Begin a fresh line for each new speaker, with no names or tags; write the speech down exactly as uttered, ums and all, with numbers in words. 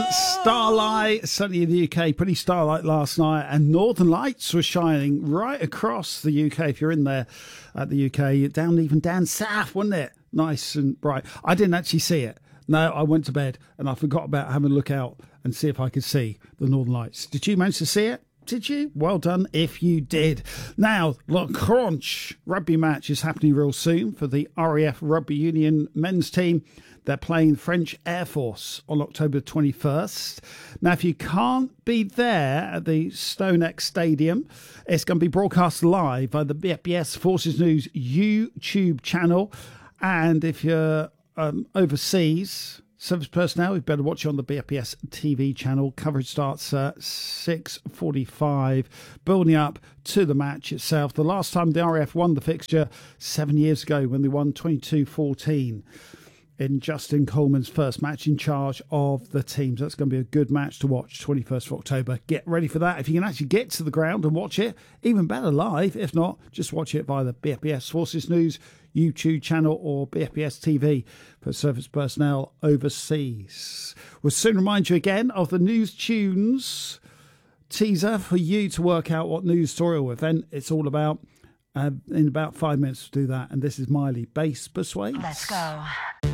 Starlight, sunny in the U K, pretty starlight last night, and Northern Lights were shining right across the U K. If you're in there at the U K, down even down south, wasn't it? Nice and bright. I didn't actually see it. No, I went to bed and I forgot about having a look out and see if I could see the Northern Lights. Did you manage to see it? Did you? Well done if you did. Now, the Crunch rugby match is happening real soon for the R A F Rugby Union men's team. They're playing French Air Force on October twenty-first. Now, if you can't be there at the StoneX Stadium, it's going to be broadcast live by the B P S Forces News YouTube channel. And if you're um, overseas, service personnel, you better watch it on the B P S T V channel. Coverage starts at six forty-five, building up to the match itself. The last time the R A F won the fixture, seven years ago, when they won twenty-two fourteen in Justin Coleman's first match in charge of the teams. That's going to be a good match to watch, twenty-first of October. Get ready for that. If you can actually get to the ground and watch it, even better live. If not, just watch it via the B P S Forces News YouTube channel or B P S T V for service personnel overseas. We'll soon remind you again of the News Tunes teaser for you to work out what news story or event it's all about. Uh, in about five minutes to do that. And this is Miley, Bass Persuade.
Let's go.